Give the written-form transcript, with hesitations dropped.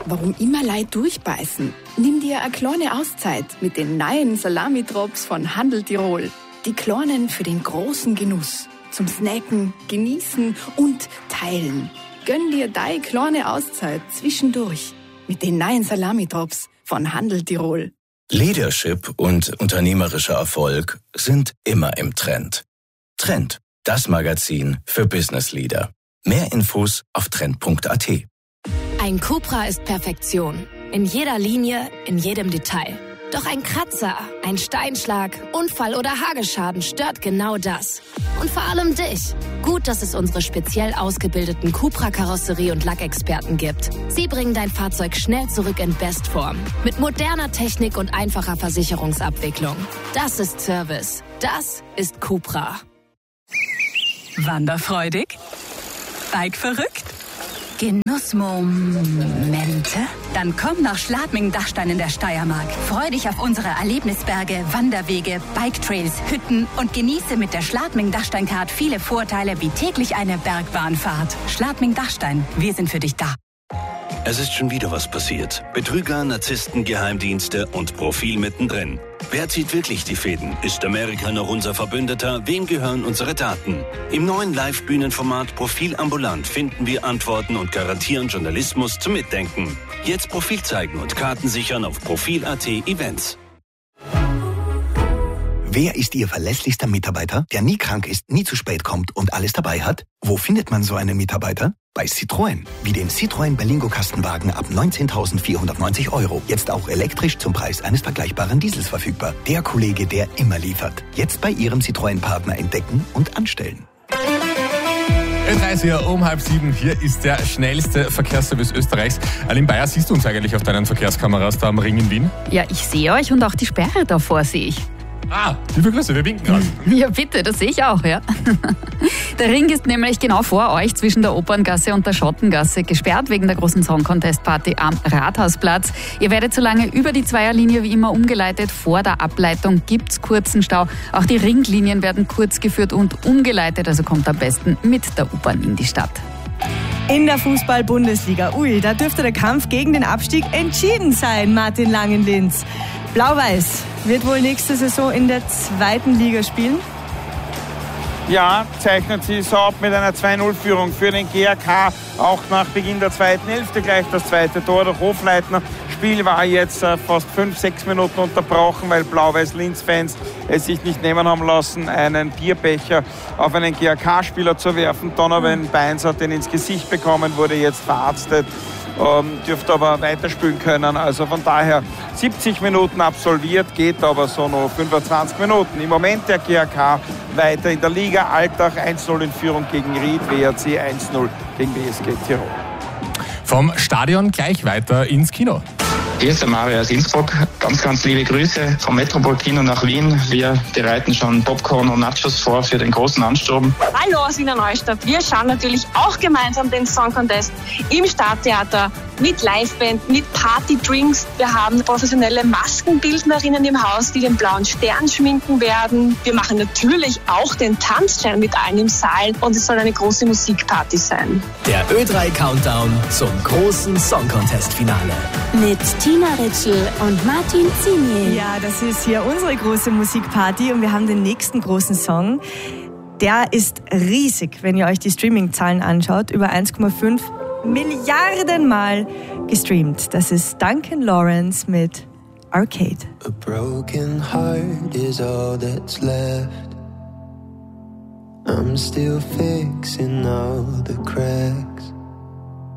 warum immer Leute durchbeißen? Nimm dir eine kleine Auszeit mit den neuen Salami-Drops von Handel Tirol. Die kleinen für den großen Genuss. Zum Snacken, Genießen und Teilen. Gönn dir deine kleine Auszeit zwischendurch mit den neuen Salami-Drops von Handel Tirol. Leadership und unternehmerischer Erfolg sind immer im Trend. Trend, das Magazin für Business Leader. Mehr Infos auf trend.at. Ein Cupra ist Perfektion. In jeder Linie, in jedem Detail. Doch ein Kratzer, ein Steinschlag, Unfall oder Hagelschaden stört genau das. Und vor allem dich. Gut, dass es unsere speziell ausgebildeten Cupra-Karosserie- und Lackexperten gibt. Sie bringen dein Fahrzeug schnell zurück in Bestform. Mit moderner Technik und einfacher Versicherungsabwicklung. Das ist Service. Das ist Cupra. Wanderfreudig? Bikeverrückt? Genussmomente? Dann komm nach Schladming-Dachstein in der Steiermark. Freu dich auf unsere Erlebnisberge, Wanderwege, Biketrails, Hütten und genieße mit der Schladming-Dachstein-Card viele Vorteile wie täglich eine Bergbahnfahrt. Schladming-Dachstein, wir sind für dich da. Es ist schon wieder was passiert. Betrüger, Narzissten, Geheimdienste und Profil mittendrin. Wer zieht wirklich die Fäden? Ist Amerika noch unser Verbündeter? Wem gehören unsere Daten? Im neuen Live-Bühnenformat Profil ambulant finden wir Antworten und garantieren Journalismus zum Mitdenken. Jetzt Profil zeigen und Karten sichern auf Profil.at Events. Wer ist Ihr verlässlichster Mitarbeiter, der nie krank ist, nie zu spät kommt und alles dabei hat? Wo findet man so einen Mitarbeiter? Bei Citroën. Wie den Citroën Berlingo Kastenwagen ab 19.490 €. Jetzt auch elektrisch zum Preis eines vergleichbaren Diesels verfügbar. Der Kollege, der immer liefert. Jetzt bei Ihrem Citroën-Partner entdecken und anstellen. Ö3 hier um 6:30. Hier ist der schnellste Verkehrsservice Österreichs. Aline Bayer, siehst du uns eigentlich auf deinen Verkehrskameras da am Ring in Wien? Ja, ich sehe euch und auch die Sperre davor sehe ich. Ah, liebe Grüße, wir winken gerade. Ja, bitte, das sehe ich auch, ja. Der Ring ist nämlich genau vor euch zwischen der Operngasse und der Schottengasse gesperrt wegen der großen Song Contest Party am Rathausplatz. Ihr werdet so lange über die Zweierlinie wie immer umgeleitet. Vor der Ableitung gibt's kurzen Stau. Auch die Ringlinien werden kurz geführt und umgeleitet, also kommt am besten mit der U-Bahn in die Stadt. In der Fußball-Bundesliga, da dürfte der Kampf gegen den Abstieg entschieden sein, Martin Langenlinz. Blau-Weiß wird wohl nächste Saison in der zweiten Liga spielen. Ja, zeichnet sie so ab mit einer 2-0-Führung für den GAK. Auch nach Beginn der zweiten Hälfte gleich das zweite Tor durch Hofleitner. Spiel war jetzt fast 5-6 Minuten unterbrochen, weil Blau-Weiß-Linz-Fans es sich nicht nehmen haben lassen, einen Bierbecher auf einen GAK-Spieler zu werfen. Donovan Beins hat den ins Gesicht bekommen, wurde jetzt verarztet. Dürfte aber weiterspielen können. Also von daher 70 Minuten absolviert, geht aber so noch 25 Minuten. Im Moment der GAK weiter in der Liga. Altach 1-0 in Führung gegen Ried, WRC 1-0 gegen BSG Tirol. Vom Stadion gleich weiter ins Kino. Hier ist der Mario aus Innsbruck. Ganz, ganz liebe Grüße vom Metropol-Kino nach Wien. Wir bereiten schon Popcorn und Nachos vor für den großen Ansturm. Hallo aus Wiener Neustadt. Wir schauen natürlich auch gemeinsam den Song Contest im Stadttheater mit Liveband, mit Partydrinks. Wir haben professionelle Maskenbildnerinnen im Haus, die den blauen Stern schminken werden. Wir machen natürlich auch den Tanzschein mit allen im Saal und es soll eine große Musikparty sein. Der Ö3 Countdown zum großen Song Contest Finale. Mit Tina Ritschl und Martin Ziniel. Ja, das ist hier unsere große Musikparty und wir haben den nächsten großen Song. Der ist riesig, wenn ihr euch die Streaming-Zahlen anschaut. Über 1,5 Milliarden Mal gestreamt. Das ist Duncan Lawrence mit Arcade. A broken heart is all that's left. I'm still fixing all the cracks.